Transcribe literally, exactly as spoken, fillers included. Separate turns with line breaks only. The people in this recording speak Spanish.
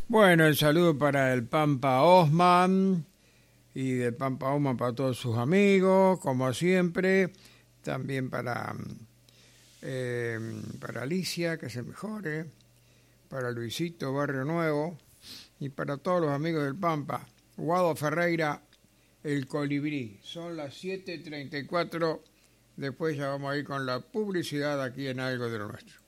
Bueno, el saludo para el Pampa Osman y del Pampa Osman para todos sus amigos, como siempre. También para, eh, para Alicia, que se mejore. Para Luisito, Barrio Nuevo. Y para todos los amigos del Pampa. Guado Ferreira, el Colibrí. Son las siete y treinta y cuatro. Después ya vamos a ir con la publicidad aquí en Algo de lo Nuestro.